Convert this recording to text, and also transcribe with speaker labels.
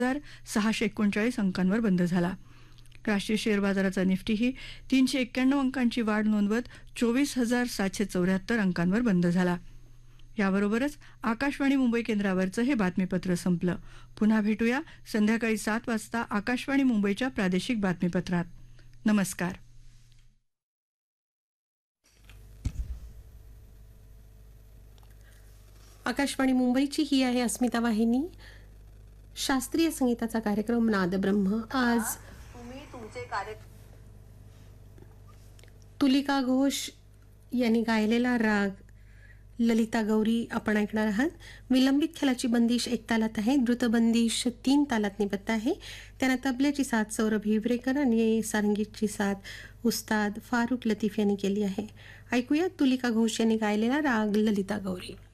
Speaker 1: 639 अंकांवर बंद झाला. राष्ट्रीय शेअर बाजाराचा निफ्टीही 391 अंकांची वाढ नोंदवत 24,774 अंकांवर बंद झाला. याबरोबरच आकाशवाणी मुंबई केंद्रावरचं हे बातमीपत्र संपलं. पुन्हा भेटूया संध्याकाळी 7 वाजता आकाशवाणी मुंबईच्या प्रादेशिक बातमीपत्रात. नमस्कार.
Speaker 2: आकाशवाणी मुंबईची ही आहे अस्मिता वाहिनी. शास्त्रीय संगीताचा कार्यक्रम नादब्रह्म. आज तुलिका घोष यांनी गायलेला राग ललिता गौरी आपण ऐकणार आहात. विलंबित ख्यालाची बंदिश 1 तालात आहे. द्रुत बंदिश 3 तालात निबद्ध आहे. त्यांना तबल्याची साथ सौरभ हिवरेकर आणि सारंगीची साथ उस्ताद फारुख लतीफ यांनी केली आहे. ऐकूया तुलिका घोष यांनी गायलेला राग ललिता गौरी.